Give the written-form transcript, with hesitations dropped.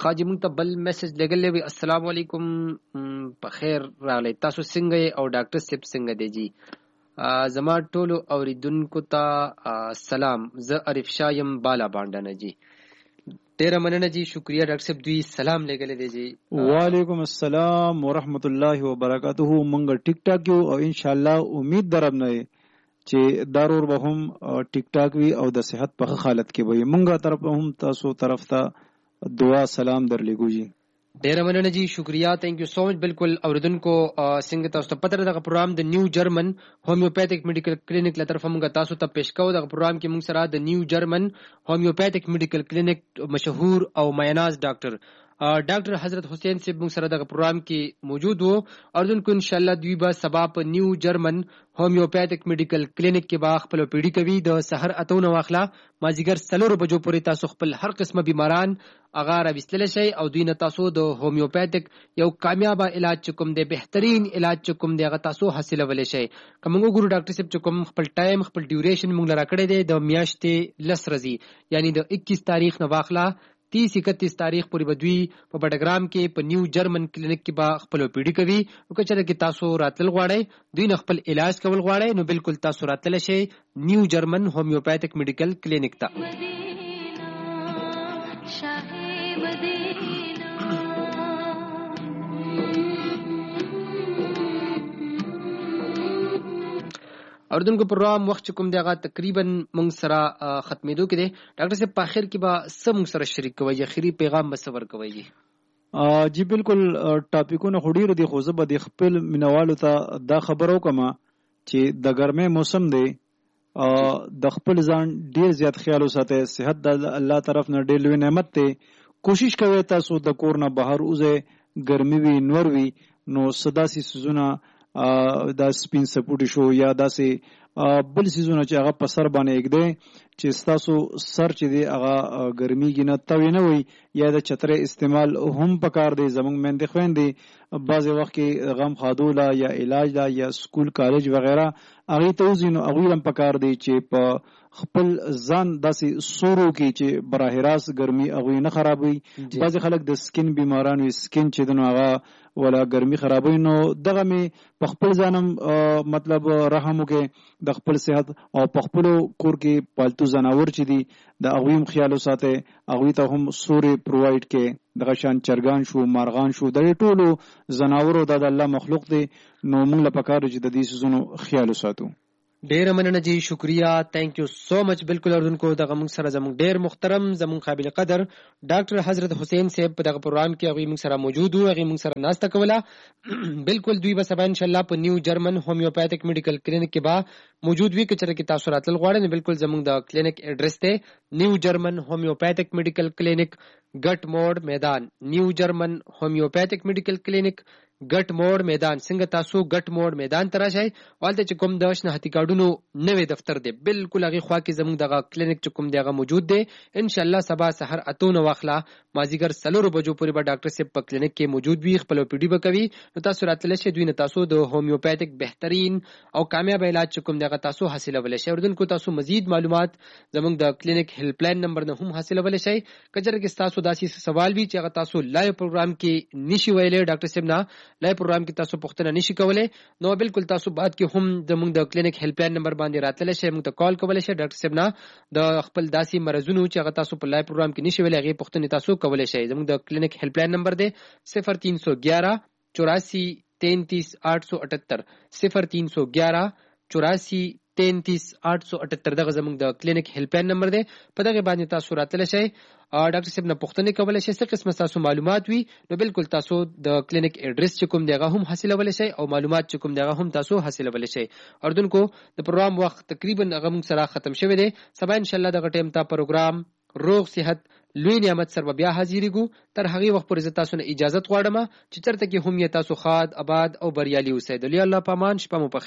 خاجي مونږ ته بل میسج لګلې وی السلام علیکم په خیر راغلی تاسو څنګه یې او ډاکټر صاحب څنګه دی جی زما ټولو اوریدونکو ته سلام زه عارف شاه یم بالا باندې نه جی ډیره مننه جی شکریا ډاکټر صاحب دوی سلام لګلې دی جی وعلیکم السلام ورحمت الله وبرکاته مونږ ټیک ټاک یو او ان شاء الله امید درب نه چې ضرور به هم ټیک ټاک وي او د صحت په حالت کې وي مونږه طرف هم تاسو طرف ته دعا سلام درلګو جی ډیره مننه جی شکریا تھینک یو سو مچ بالکل اوریدونکو څنګه تاسو ته پته دغه پروګرام د نیو جرمن هومیوپیتھک میډیکل کلینیک له طرفه موږ تاسو ته پیش کوو دغه پروګرام کې موږ سره د نیو جرمن هومیوپیتھک میډیکل کلینیک مشهور او میناز ډاکټر حضرت حسین صاحب موږ سره دغه پروګرام کې موجود وو اوریدونکو ان شاء الله دوی به سبا په نیو جرمن هومیوپیتھک میډیکل کلینیک کې با خپل پیډي کوي د سحر اتونه واخلا مازیګر 4 بجو پورې تاسو خپل هر قسمه بیماران اغه راوستل شي او دوی نه تاسو د هومیوپیتھک یو کامیاب علاج چکم دی بهترین علاج چکم دی هغه تاسو حاصلول شي کومو ګورو ډاکټر صاحب چکم خپل ټایم خپل ډیوریشن موږ لرا کړی دی د میاشتې لس ورځې یعنی د 21 تاریخ نه واخلا 30-31 تاریخ پورې بدوی په بډګرام کې په نیو جرمن کلینیک کې با خپل پیډي کوي او کچره کې تاسو راتل غواړئ دوی نه خپل علاج کول غواړئ نو بالکل تاسو راتل شي نیو جرمن هومیوپیتھک میډیکل کلینیک ته اوردونکو پروګرام وخت کوم دیغه تقریبا مونږ سره ختمېدو کې دی ډاکټر صاحب په اخر کې به سم سره شریک کوي اخري پیغام مسور کوي جی بالکل ټاپیکونه خډیر دي خو زه به د خپل منوالو ته دا خبرو کما چې د ګرمه موسم دی د خپل ځان ډیر زیات خیال وساته صحت د الله طرف نه ډیر لوی نعمت ته کوشش کوي تاسو د کور نه بهر اوځه ګرمي وي نور وي نو صدا سي سيزونه دا سپین سپوټي شو یا داسې بل سيزونه چې هغه په سر باندې یګدي چې تاسو سر چې دی هغه ګرميږي نه توي نه وي یا د چترې استعمال هم پکار دی زمونږ مندې خويندې بعضې وخت کې غم خادولا یا علاج لا یا سکول کالج وغیرہ هغه توزینو هغه هم پکار دی چې په خپل ځان داسې سورو کې چې براه راست ګرمي هغه نه خرابوي بعضې خلک د سکین بیماران وي سکین چې دنو هغه ولا ګرمي خرابوي نو دغه می په خپل ځانم مطلب رحم وکي د خپل صحت او په خپل کور کې پالتو زناور چې دي د اغویم خیال وساته اغوی ته هم سوري پرووايډ کې دغه شان چرګان شو مارغان شو د ټولو زناورو د الله مخلوق دي نو موږ لپاره پکار چې د دې سيزونو خیال وساتو ډیر مننه جی شکریا تھینک یو سو مچ بالکل اوردونکو دغه موږ سره زموږ ډیر محترم زموږ قابل قدر ډاکټر حضرت حسین صاحب په دغه پروګرام کې هغه موږ سره موجود وو هغه موږ سره ناسته کوله بالکل دوی به سبا ان شاء الله په نیو جرمن هومیوپیتھک میډیکل کلینیک کې با موجود وي کچره کې تاسو راتل غواړئ بالکل زموږ د کلینیک ایڈریس ته نیو جرمن هومیوپیتھک میډیکل کلینیک ګټ موډ میدان نیو جرمن هومیوپیتھک میډیکل کلینیک ګټ موډ میدان څنګه تاسو ګټ موډ میدان ته راشئ والته چې کوم د شناختی کارډونو نوې دفتر دی بالکل هغه خوا کې زموږ دغه کلینیک چې کوم دیغه موجود دی ان شاء الله سبا سحر اتونه واخلا مازیګر 4 بجو پورې به ډاکټر صاحب په کلینیک کې موجود وي خپل پیډي بکوي نو تاسو راتل شئ دوی نه تاسو د هومیوپیتھک بهترین او کامیاب علاج چې کوم دیغه تاسو حاصلول شئ اوردونکو تاسو مزید معلومات زموږ د کلینیک هیلپ لاین نمبر نه هم حاصلول شئ کجره کې تاسو داسې سوال وی چې هغه تاسو لایو پروګرام کې نشي ویلې ډاکټر صاحب نه لایو پروګرام کې تاسو پوښتنه نشي کولای نو بالکل تاسو بعد کې هم زموږ د کلینیک هیلپ لاین نمبر باندې راتل شئ موږ ته کال کولای شئ ډاکټر صاحب نه د خپل داسې مرزونو چې هغه تاسو په لایو پروګرام کې نشي ویلې هغه پوښتنه تاسو کولای شئ زموږ د کلینیک هیلپ لاین نمبر دی 0311 84 33 878 0311 84 33-878 دغه زموږ د کلینیک هیلپ لاین نمبر دی په دغه باندې تاسو راتل شئ ډاکټر صاحب نه پوښتنه کولای شئ څه قسمه تاسو معلومات وي نو بالکل تاسو د کلینیک ایڈریس چې کوم دیغه هم حاصلول شئ او معلومات چې کوم دیغه هم تاسو حاصلول شئ اوردونکو د پروګرام وخت تقریبا هغه موږ سره ختم شوی دی سبا ان شاء الله دغه ټیم ته پروګرام روغ صحت لوی نعمت سره بیا حاضرېږو تر هغه وخت پورې تاسو نه اجازه غواړم چې چرته کې هم تاسو خاد آباد او بریالي اوسئ د الله پامان شپه مو